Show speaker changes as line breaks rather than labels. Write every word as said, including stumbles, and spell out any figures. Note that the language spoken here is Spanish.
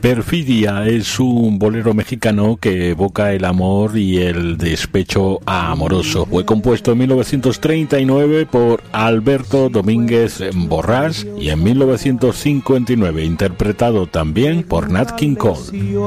Perfidia es un bolero mexicano que evoca el amor y el despecho amoroso. Fue compuesto en mil novecientos treinta y nueve por Alberto Domínguez Borrás y en mil novecientos cincuenta y nueve interpretado también por Nat King Cole.